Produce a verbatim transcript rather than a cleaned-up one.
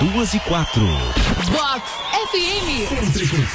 duas e quatro. Vox F M. Sempre com